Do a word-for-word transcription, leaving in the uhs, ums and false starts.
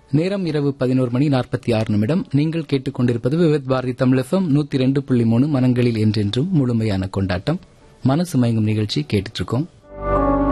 நேரம் இரவு பதினோரு மணி நாற்பத்தி ஆறு நிமிடம். நீங்கள் கேட்டுக்கொண்டிருப்பது விவித் பாரதி தமிழ் எஃப்எம் நூத்தி ரெண்டு புள்ளி மூணு மனங்களில் என்றென்றும் முழுமையான கொண்டாட்டம். மனசு மயங்கும் நிகழ்ச்சி கேட்டுட்டு இருக்கோம்.